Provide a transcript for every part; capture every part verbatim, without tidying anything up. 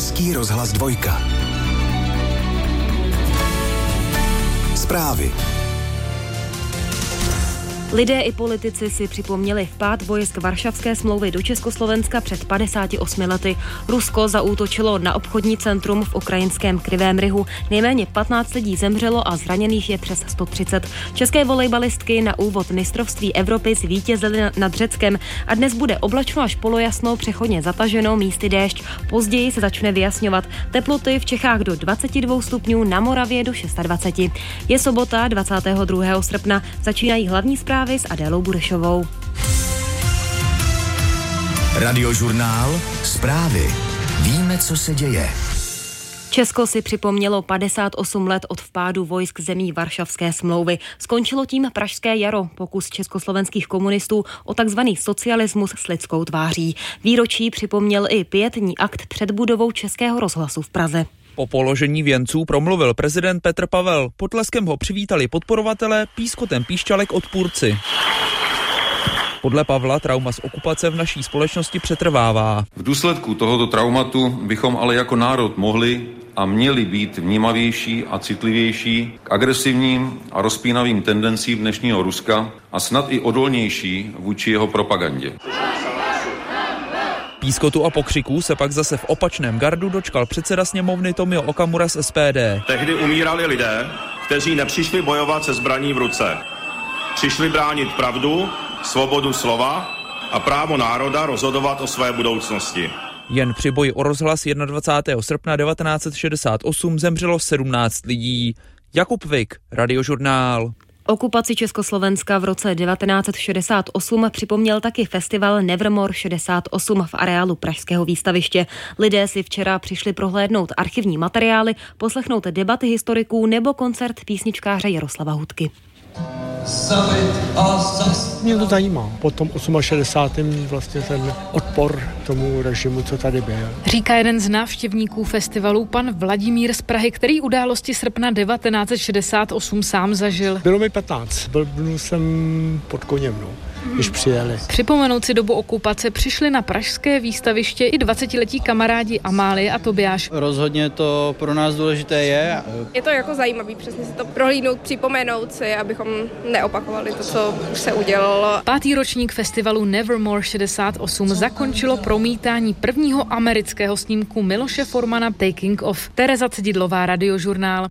Český rozhlas dvojka. Zprávy. Lidé i politici si připomněli vpád vojsk Varšavské smlouvy do Československa před padesáti osmi lety. Rusko zaútočilo na obchodní centrum v ukrajinském Krivém Rihu. Nejméně patnáct lidí zemřelo a zraněných je přes sto třicet. České volejbalistky na úvod mistrovství Evropy zvítězily nad Řeckem a dnes bude oblačno až polojasno, přechodně zataženo, místy déšť. Později se začne vyjasňovat. Teploty v Čechách do dvaceti dvou stupňů, na Moravě do dvaceti šesti. Je sobota dvacátého druhého srpna. Začínají hlavní zprávy s Adélou Burešovou. Radiožurnál. Zprávy. Víme, co se děje. Česko si připomnělo padesát osm let od vpádu vojsk zemí Varšavské smlouvy. Skončilo tím pražské jaro, pokus československých komunistů o takzvaný socialismus s lidskou tváří. Výročí připomněl i pietní akt před budovou Českého rozhlasu v Praze. Po položení věnců promluvil prezident Petr Pavel. Potleskem ho přivítali podporovatelé, pískotem píšťalek odpůrci. Podle Pavla trauma z okupace v naší společnosti přetrvává. V důsledku tohoto traumatu bychom ale jako národ mohli a měli být vnímavější a citlivější k agresivním a rozpínavým tendencím dnešního Ruska a snad i odolnější vůči jeho propagandě. Pískotu a pokřiků se pak zase v opačném gardu dočkal předseda sněmovny Tomio Okamura z S P D. Tehdy umírali lidé, kteří nepřišli bojovat se zbraní v ruce. Přišli bránit pravdu, svobodu slova a právo národa rozhodovat o své budoucnosti. Jen při boji o rozhlas dvacátého prvního srpna devatenáct set šedesát osm zemřelo sedmnáct lidí. Jakub Vik, Radiožurnál. Okupaci Československa v roce devatenáct set šedesát osm připomněl taky festival Nevermore šedesát osm v areálu Pražského výstaviště. Lidé si včera přišli prohlédnout archivní materiály, poslechnout debaty historiků nebo koncert písničkáře Jaroslava Hudky. Mě to zajímá. Po tom šedesátém osmém vlastně ten odpor tomu režimu, co tady byl. Říká jeden z návštěvníků festivalu, pan Vladimír z Prahy, který události srpna devatenáct set šedesát osm sám zažil. Bylo mi patnáct. Byl, byl jsem pod koněm, no, když přijeli. Připomenout si dobu okupace přišli na pražské výstaviště i dvacetiletí kamarádi Amálie a Tobiáš. Rozhodně to pro nás důležité je. Je to jako zajímavý, přesně si to prohlídnout, připomenout si, abychom neopakovali to, co už se udělalo. Pátý ročník festivalu Nevermore šedesát osm zakončilo promítání prvního amerického snímku Miloše Formana Taking Off. Tereza Cedidlová, Radiožurnál.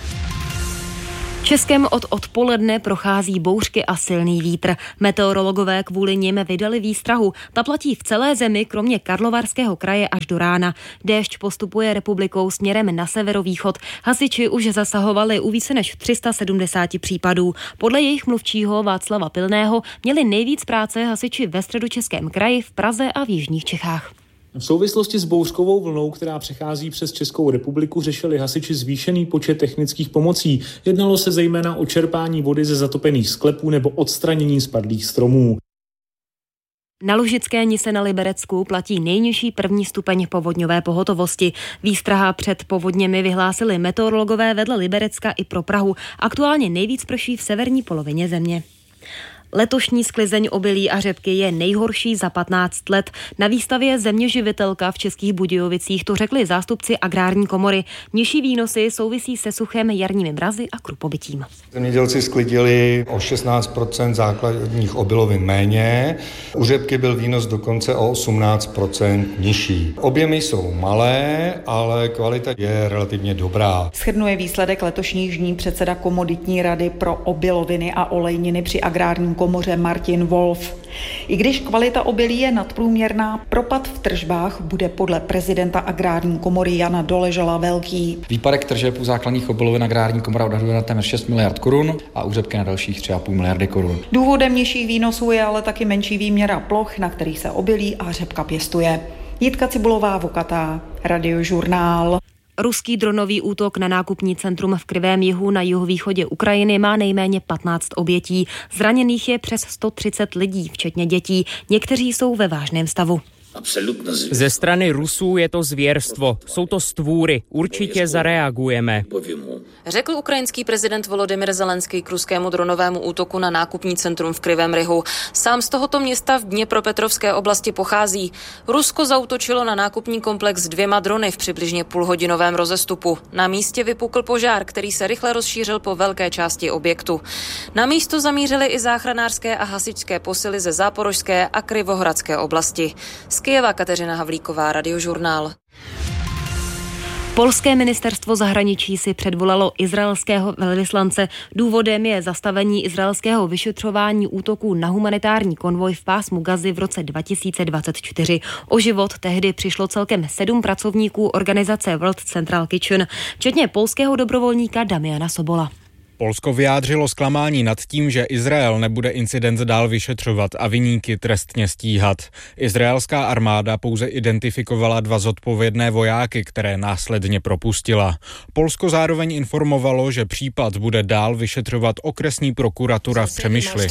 Českem od odpoledne prochází bouřky a silný vítr. Meteorologové kvůli nim vydali výstrahu. Ta platí v celé zemi, kromě Karlovarského kraje až do rána. Déšť postupuje republikou směrem na severovýchod. Hasiči už zasahovali u více než tři sta sedmdesát případů. Podle jejich mluvčího Václava Pilného měli nejvíc práce hasiči ve Středočeském kraji, v Praze a v jižních Čechách. V souvislosti s bouřkovou vlnou, která přechází přes Českou republiku, řešili hasiči zvýšený počet technických pomocí. Jednalo se zejména o čerpání vody ze zatopených sklepů nebo odstranění spadlých stromů. Na Lužické Nise na Liberecku platí nejnižší první stupeň povodňové pohotovosti. Výstraha před povodněmi vyhlásili meteorologové vedle Liberecka i pro Prahu. Aktuálně nejvíc prší v severní polovině země. Letošní sklizeň obilí a řepky je nejhorší za patnáct let. Na výstavě Zeměživitelka v Českých Budějovicích to řekli zástupci Agrární komory. Nižší výnosy souvisí se suchem, jarními mrazy a krupobytím. Zemědělci sklidili o šestnáct procent základních obilovin méně. U řepky byl výnos dokonce o osmnáct procent nižší. Objemy jsou malé, ale kvalita je relativně dobrá. Shrnuje výsledek letošní žní předseda komoditní rady pro obiloviny a olejniny při Agrární komoře Martin Wolf. I když kvalita obilí je nadprůměrná, propad v tržbách bude podle prezidenta Agrární komory Jana Doležala velký. Výpadek tržeb u základních obilovin Agrární komora odhaduje na téměř šest miliard korun a u řepky na dalších tři a půl miliardy korun. Důvodem nižších výnosů je ale taky menší výměra ploch, na kterých se obilí a řepka pěstuje. Jitka Cibulová, Vokatá, Radiožurnál. Ruský dronový útok na nákupní centrum v Krivém Jihu na jihovýchodě Ukrajiny má nejméně patnáct obětí. Zraněných je přes sto třicet lidí, včetně dětí. Někteří jsou ve vážném stavu. Ze strany Rusů je to zvěrstvo. Jsou to stvůry. Určitě zareagujeme. Řekl ukrajinský prezident Volodymyr Zelenský k ruskému dronovému útoku na nákupní centrum v Krivém Rihu. Sám z tohoto města v Dněpropetrovské oblasti pochází. Rusko zaútočilo na nákupní komplex dvěma drony v přibližně půlhodinovém rozestupu. Na místě vypukl požár, který se rychle rozšířil po velké části objektu. Na místo zamířily i záchranářské a hasičské posily ze Záporožské a Krivohradské oblasti. Z Kyjeva Kateřina Havlíková, Radiožurnál. Polské ministerstvo zahraničí si předvolalo izraelského velvyslance. Důvodem je zastavení izraelského vyšetřování útoků na humanitární konvoj v pásmu Gazy v roce dva tisíce dvacet čtyři. O život tehdy přišlo celkem sedm pracovníků organizace World Central Kitchen, včetně polského dobrovolníka Damiana Sobola. Polsko vyjádřilo zklamání nad tím, že Izrael nebude incident dál vyšetřovat a viníky trestně stíhat. Izraelská armáda pouze identifikovala dva zodpovědné vojáky, které následně propustila. Polsko zároveň informovalo, že případ bude dál vyšetřovat okresní prokuratura v Přemyšli.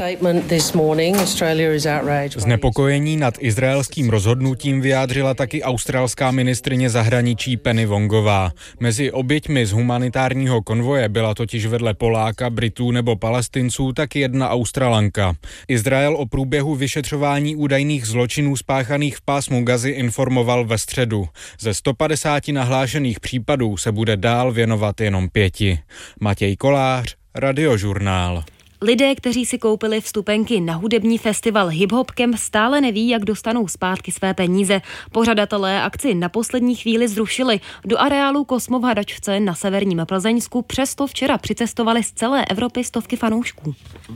Znepokojení nad izraelským rozhodnutím vyjádřila taky australská ministryně zahraničí Penny Wongová. Mezi oběťmi z humanitárního konvoje byla totiž vedle Poláka, Britů nebo Palestinců, tak jedna Australanka. Izrael o průběhu vyšetřování údajných zločinů spáchaných v pásmu Gazy informoval ve středu. Ze sto padesáti nahlášených případů se bude dál věnovat jenom pěti. Matěj Kolář, Radiožurnál. Lidé, kteří si koupili vstupenky na hudební festival Hip Hop Camp, stále neví, jak dostanou zpátky své peníze. Pořadatelé akci na poslední chvíli zrušili. Do areálu Kosmo v Hadačce na severním Plzeňsku přesto včera přicestovali z celé Evropy stovky fanoušků.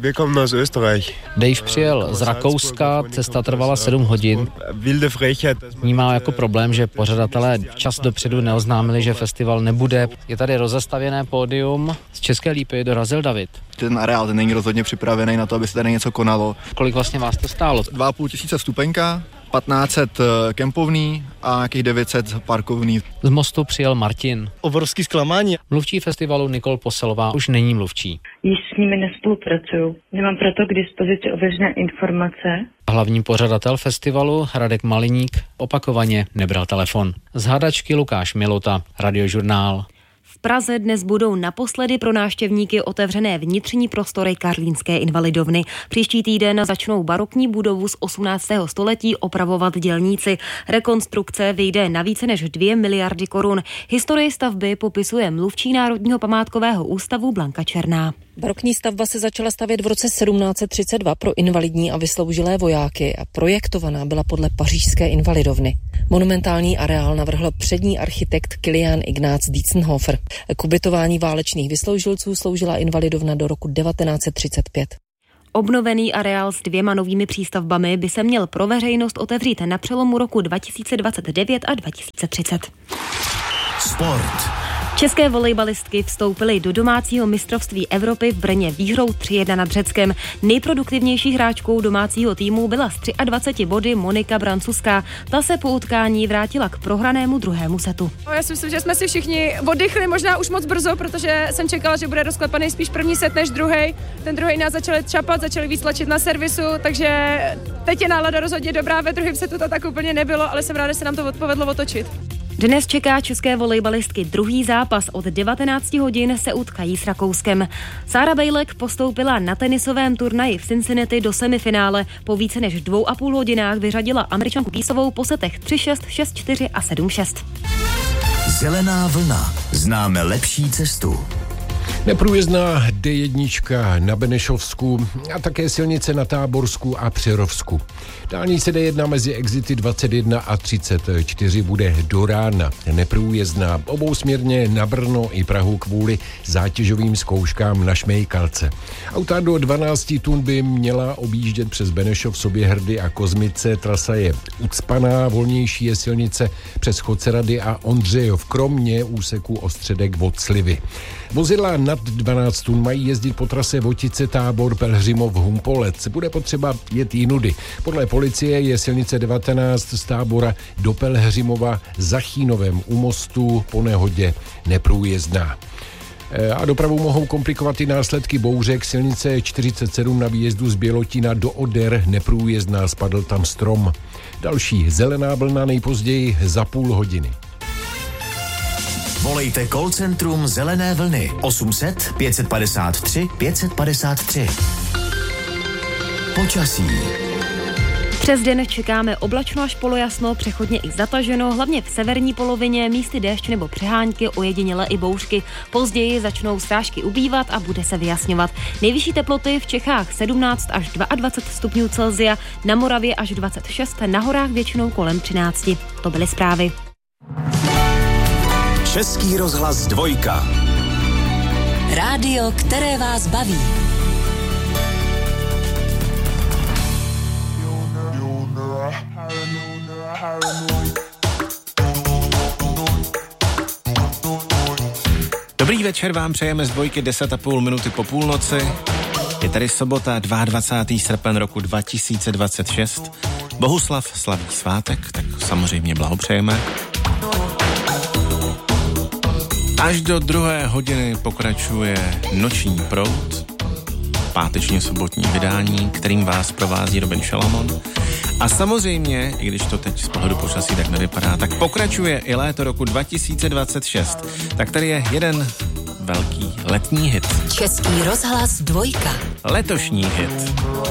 Dave přijel z Rakouska, cesta trvala sedm hodin. Vnímá jako problém, že pořadatelé čas dopředu neoznámili, že festival nebude. Je tady rozestavěné pódium. Z České Lípy dorazil David. Ten areál ten není rozhodně připravený na to, aby se tady něco konalo. Kolik vlastně vás to stálo? Dva a půl tisíce vstupenka, patnáct set kempovný a nějakých devět set parkovný. Z Mostu přijel Martin. Obrovský zklamání. Mluvčí festivalu Nikol Poselová už není mluvčí. Již s nimi nespolupracuju. Nemám proto k dispozici ověřené informace. Hlavní pořadatel festivalu Radek Maliník opakovaně nebral telefon. Z Hadačky Lukáš Milota, Radiožurnál. V Praze dnes budou naposledy pro návštěvníky otevřené vnitřní prostory Karlínské invalidovny. Příští týden začnou barokní budovu z osmnáctého století opravovat dělníci. Rekonstrukce vyjde na více než dvě miliardy korun. Historii stavby popisuje mluvčí Národního památkového ústavu Blanka Černá. Barokní stavba se začala stavět v roce sedmnáct set třicet dva pro invalidní a vysloužilé vojáky a projektovaná byla podle pařížské invalidovny. Monumentální areál navrhl přední architekt Kilian Ignác Dietzenhofer. K ubytování válečných vysloužilců sloužila invalidovna do roku devatenáct set třicet pět. Obnovený areál s dvěma novými přístavbami by se měl pro veřejnost otevřít na přelomu roku dva tisíce dvacet devět a dva tisíce třicet. Sport. České volejbalistky vstoupily do domácího mistrovství Evropy v Brně výhrou tři jedna nad Řeckem. Nejproduktivnější hráčkou domácího týmu byla s dvaceti třemi body Monika Brancuská. Ta se po utkání vrátila k prohranému druhému setu. Já si myslím, že jsme si všichni oddychli možná už moc brzo, protože jsem čekala, že bude rozklepaný spíš první set než druhý. Ten druhý nás začali čapat, začali víc tlačit na servisu, takže teď je nálada rozhodně dobrá. Ve druhém setu to tak úplně nebylo, ale jsem ráda, že se nám to odpovedlo otočit. Dnes čeká české volejbalistky druhý zápas. Od devatenácti hodin se utkají s Rakouskem. Sára Bejlek postoupila na tenisovém turnaji v Cincinnati do semifinále. Po více než dvou a půl hodinách vyřadila Američanku Písovou po setech tři šest, šest čtyři a sedm šest. Zelená vlna. Známe lepší cestu. Neprůjezdná D jedna na Benešovsku a také silnice na Táborsku a Přerovsku. Dálnice D jedna mezi exity dvacet jedna a třicet čtyři bude do rána neprůjezdná obousměrně na Brno i Prahu kvůli zátěžovým zkouškám na Šmejkalce. Auta do dvanáct tun by měla objíždět přes Benešov, Soběhrdy a Kozmice. Trasa je ucpaná, volnější je silnice přes Chocerady a Ondřejov, kromě úseku Ostředek od Slivy. Vozidla nad dvanáct tun mají jezdit po trase Votice, Tábor, Pelhřimov, Humpolec. Bude potřeba jet jinudy. Podle policie je silnice devatenáct z Tábora do Pelhřimova za Chínovem u mostu po nehodě neprůjezdná. A dopravu mohou komplikovat i následky bouřek. Silnice čtyřicet sedm na výjezdu z Bělotina do Oder neprůjezdná, spadl tam strom. Další zelená vlna nejpozději za půl hodiny. Volejte call centrum Zelené vlny osm set pět padesát tři pět padesát tři. Počasí. Přes den čekáme oblačno až polojasno, přechodně i zataženo, hlavně v severní polovině, místy déšť nebo přehánky, ojediněle i bouřky. Později začnou srážky ubývat a bude se vyjasňovat. Nejvyšší teploty v Čechách sedmnáct až dvacet dva stupňů Celsia, na Moravě až dvacet šest, na horách většinou kolem třináct. To byly zprávy. Český rozhlas dvojka. Rádio, které vás baví. Dobrý večer vám přejeme z dvojky deset a půl minuty po půlnoci. Je tady sobota dvacátého druhého srpen roku dva tisíce dvacet šest. Bohuslav slaví svátek, tak samozřejmě blahopřejeme. Až do druhé hodiny pokračuje Noční proud, páteční sobotní vydání, kterým vás provází Robin Šalamon. A samozřejmě, i když to teď z pohledu počasí tak nevypadá, tak pokračuje i léto roku dva tisíce dvacet šest. Tak tady je jeden velký letní hit. Český rozhlas dvojka. Letošní hit.